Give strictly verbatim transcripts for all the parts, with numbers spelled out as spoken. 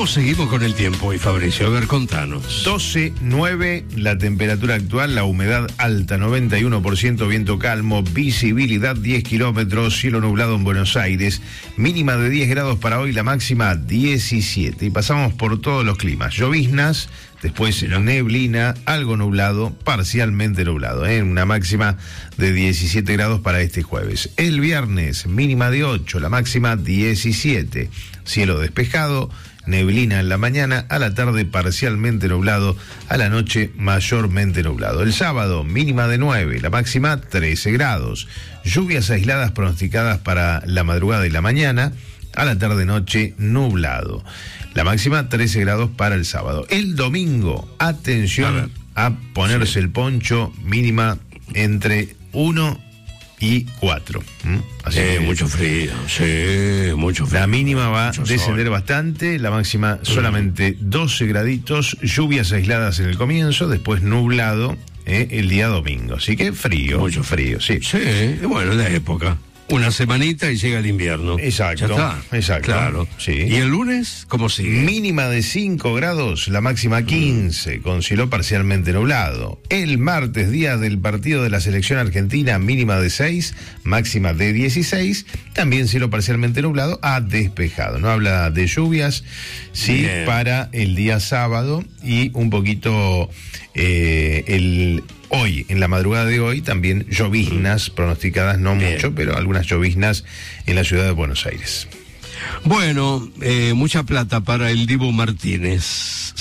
¿Cómo seguimos con el tiempo hoy, Fabricio? A ver, contanos. doce nueve la temperatura actual, la humedad alta, noventa y uno por ciento, viento calmo, visibilidad diez kilómetros, cielo nublado en Buenos Aires, mínima de diez grados para hoy, la máxima diecisiete. Y pasamos por todos los climas, lloviznas, después neblina, algo nublado, parcialmente nublado, ¿eh? Una máxima de diecisiete grados para este jueves. El viernes, mínima de ocho, la máxima diecisiete. Cielo despejado, neblina en la mañana, a la tarde parcialmente nublado, a la noche mayormente nublado. El sábado, mínima de nueve, la máxima trece grados. Lluvias aisladas pronosticadas para la madrugada y la mañana, a la tarde-noche nublado. La máxima trece grados para el sábado. El domingo, atención a, a ponerse sí. el poncho, mínima entre uno y cuatro. ¿Mm? Así sí, que mucho frío, sí, mucho frío. La mínima va a descender sol. bastante, la máxima solamente mm. doce graditos, lluvias aisladas en el comienzo, después nublado eh, el día domingo. Así que frío, mucho frío, sí. Sí, bueno, la época. Una semanita y llega el invierno. Exacto. Ya está. Exacto. Claro. Sí. ¿Y el lunes cómo sigue? Mínima de cinco grados, la máxima quince, mm. con cielo parcialmente nublado. El martes, día del partido de la selección argentina, mínima de seis, máxima de dieciséis, también cielo parcialmente nublado a despejado. No habla de lluvias, sí, Bien. para el día sábado y un poquito eh, el... Hoy, en la madrugada de hoy, también lloviznas pronosticadas, no Bien. mucho, pero algunas lloviznas en la ciudad de Buenos Aires. Bueno, eh, mucha plata para el Dibu Martínez.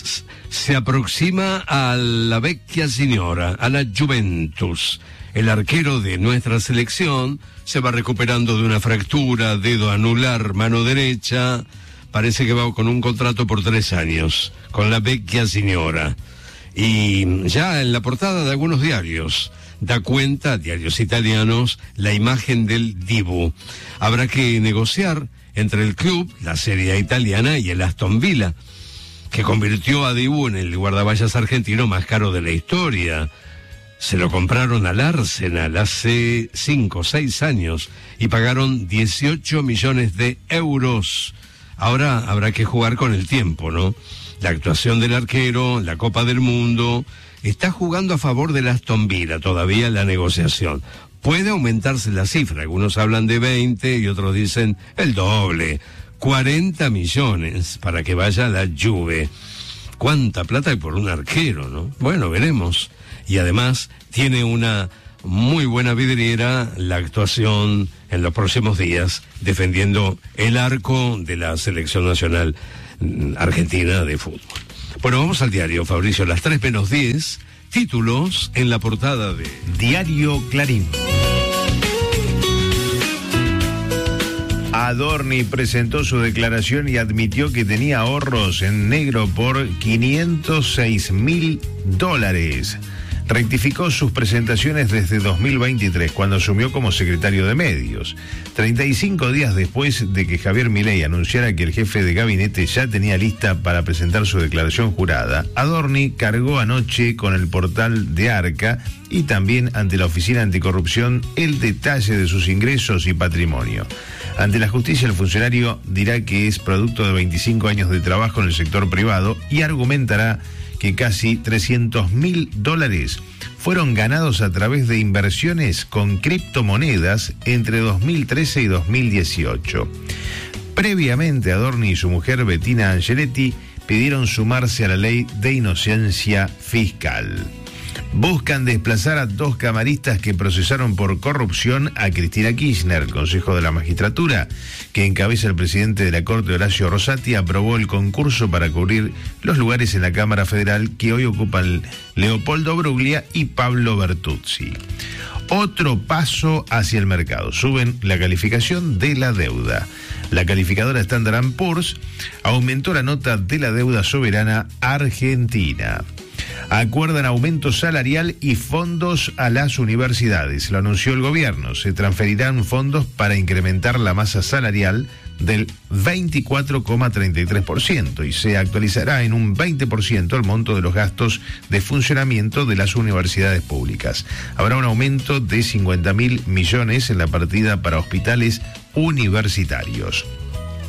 Se aproxima a la vecchia signora, a la Juventus. El arquero de nuestra selección se va recuperando de una fractura, dedo anular, mano derecha. Parece que va con un contrato por tres años, con la vecchia signora. Y ya en la portada de algunos diarios da cuenta, diarios italianos, la imagen del Dibu. Habrá que negociar entre el club, la Serie A italiana, y el Aston Villa, que convirtió a Dibu en el guardaballas argentino más caro de la historia. Se lo compraron al Arsenal hace cinco o seis años y pagaron dieciocho millones de euros. Ahora habrá que jugar con el tiempo, ¿no? La actuación del arquero, la Copa del Mundo, está jugando a favor del Aston Villa todavía la negociación. Puede aumentarse la cifra, algunos hablan de veinte y otros dicen el doble, cuarenta millones para que vaya a la Juve. ¿Cuánta plata hay por un arquero, no? Bueno, veremos. Y además tiene una muy buena vidriera la actuación en los próximos días defendiendo el arco de la selección nacional argentina de fútbol. Bueno, vamos al diario, Fabricio, las tres menos diez, títulos en la portada de Diario Clarín. Adorni presentó su declaración y admitió que tenía ahorros en negro por quinientos seis mil dólares. Rectificó sus presentaciones desde dos mil veintitrés, cuando asumió como secretario de Medios. treinta y cinco días después de que Javier Milei anunciara que el jefe de gabinete ya tenía lista para presentar su declaración jurada, Adorni cargó anoche con el portal de Arca y también ante la Oficina Anticorrupción el detalle de sus ingresos y patrimonio. Ante la justicia, el funcionario dirá que es producto de veinticinco años de trabajo en el sector privado y argumentará que casi trescientos mil dólares fueron ganados a través de inversiones con criptomonedas entre dos mil trece y dos mil dieciocho. Previamente, Adorni y su mujer Bettina Angeletti pidieron sumarse a la ley de inocencia fiscal. Buscan desplazar a dos camaristas que procesaron por corrupción a Cristina Kirchner. El Consejo de la Magistratura, que encabeza el presidente de la Corte, Horacio Rosati, aprobó el concurso para cubrir los lugares en la Cámara Federal que hoy ocupan Leopoldo Bruglia y Pablo Bertuzzi. Otro paso hacia el mercado. Suben la calificación de la deuda. La calificadora Standard and Poor's aumentó la nota de la deuda soberana argentina. Acuerdan aumento salarial y fondos a las universidades. Lo anunció el gobierno. Se transferirán fondos para incrementar la masa salarial del veinticuatro coma treinta y tres por ciento y se actualizará en un veinte por ciento el monto de los gastos de funcionamiento de las universidades públicas. Habrá un aumento de cincuenta mil millones en la partida para hospitales universitarios.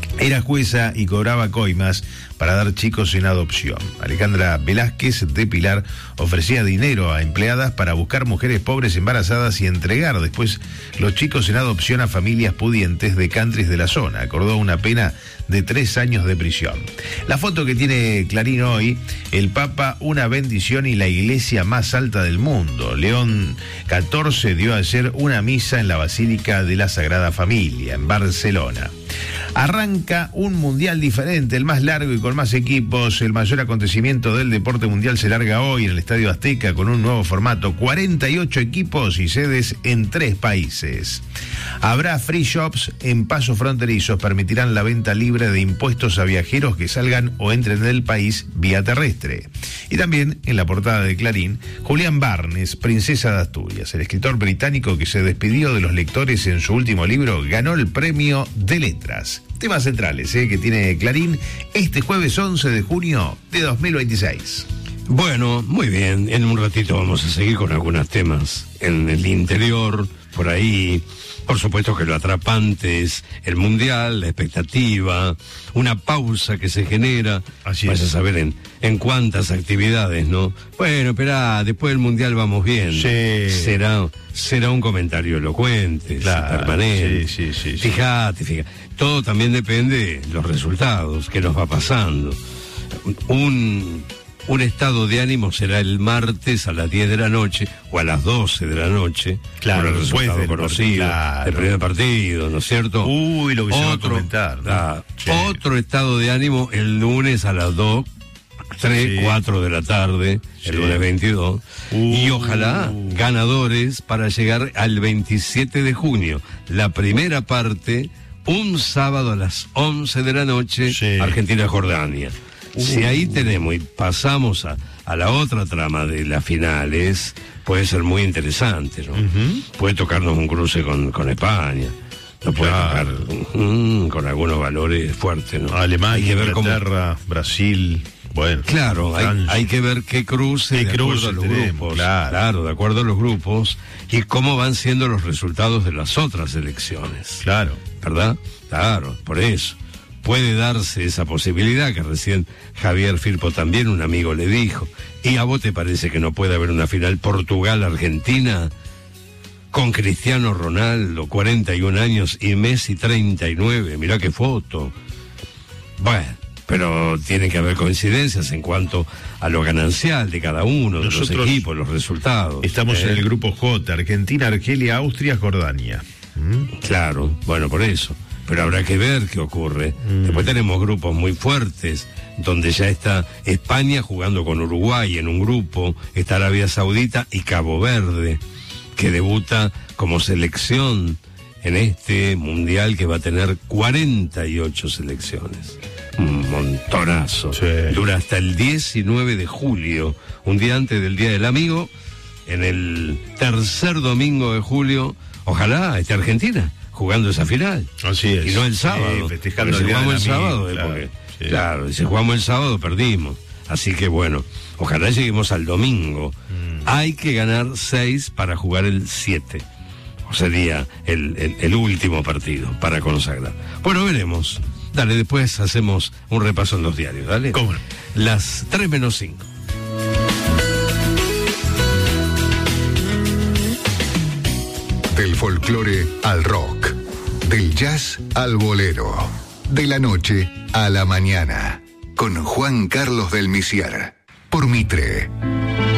Era jueza y cobraba coimas para dar chicos en adopción. Alejandra Velázquez de Pilar ofrecía dinero a empleadas para buscar mujeres pobres embarazadas y entregar después los chicos en adopción a familias pudientes de countries de la zona. Acordó una pena de tres años de prisión. La foto que tiene Clarín hoy: el Papa, una bendición y la iglesia más alta del mundo. León catorce dio ayer una misa en la Basílica de la Sagrada Familia, en Barcelona. Arranca un mundial diferente, el más largo y con más equipos. El mayor acontecimiento del deporte mundial se larga hoy en el Estadio Azteca con un nuevo formato, cuarenta y ocho equipos y sedes en tres países. Habrá free shops en pasos fronterizos, permitirán la venta libre de impuestos a viajeros que salgan o entren del país vía terrestre. Y también en la portada de Clarín, Julián Barnes, Princesa de Asturias, el escritor británico que se despidió de los lectores en su último libro, ganó el premio de letras. Temas centrales ¿eh? que tiene Clarín este jueves once de junio de dos mil veintiséis. Bueno, muy bien. En un ratito vamos a seguir con algunos temas en el interior, por ahí. Por supuesto que lo atrapante es el mundial, la expectativa, una pausa que se genera. Así Vaya es. a saber en, en cuántas actividades, ¿no? Bueno, espera, después del mundial vamos bien. Sí. Será, será un comentario elocuente, Claro, permanente. sí, sí, sí, sí. Fíjate, fíjate. Todo también depende de los resultados, que nos va pasando. Un... Un estado de ánimo será el martes a las diez de la noche o a las doce de la noche. Claro, con el después resultado del conocido partido, del claro. primer partido, ¿no es cierto? Uy, lo que se va a Otro- comentar, ¿no? ah, Sí. Otro estado de ánimo el lunes a las dos, tres, Sí. cuatro de la tarde, Sí. el lunes veintidós. Uh. Y ojalá ganadores para llegar al veintisiete de junio. La primera parte, un sábado a las once de la noche, Sí. Argentina-Jordania. Si ahí tenemos y pasamos a, a la otra trama de las finales, puede ser muy interesante, ¿no? Ujú. Puede tocarnos un cruce con, con España, nos puede Claro. tocar mm, con algunos valores fuertes, ¿no? Alemania, Hay que ver cómo- Inglaterra, Brasil, bueno. Claro, hay, Francia. hay que ver qué cruce Qué de acuerdo cruce a los tenemos, grupos. claro. de acuerdo a los grupos y cómo van siendo los resultados de las otras elecciones. Claro. ¿Verdad? Claro, por eso. Puede darse esa posibilidad que recién Javier Firpo también, un amigo, le dijo. ¿Y a vos te parece que no puede haber una final Portugal-Argentina con Cristiano Ronaldo, cuarenta y un años, y Messi, treinta y nueve? Mirá qué foto. Bueno, pero tiene que haber coincidencias en cuanto a lo ganancial de cada uno, de Nosotros los equipos, los resultados. Estamos ¿eh? en el grupo J, Argentina, Argelia, Austria, Jordania. ¿Mm? Claro, bueno, por eso. Pero habrá que ver qué ocurre. Mm. Después tenemos grupos muy fuertes, donde ya está España jugando con Uruguay en un grupo, está Arabia Saudita y Cabo Verde, que debuta como selección en este mundial que va a tener cuarenta y ocho selecciones. Un montonazo. Sí. Dura hasta el diecinueve de julio, un día antes del Día del Amigo, en el tercer domingo de julio, ojalá esté Argentina jugando esa final. Así es. Y no el Sí, sábado. festejando Porque el si Día jugamos el del Amigo, sábado, eh, claro, porque, sí. claro, y si jugamos el sábado perdimos. Así que bueno, ojalá lleguemos al domingo. Mm. Hay que ganar seis para jugar el siete. O sería el, el, el último partido para consagrar. Bueno, veremos. Dale, después hacemos un repaso en los diarios, dale. ¿Cómo no? Las tres menos cinco. Del folclore al rock, del jazz al bolero, de la noche a la mañana, con Juan Carlos del Misiar, por Mitre.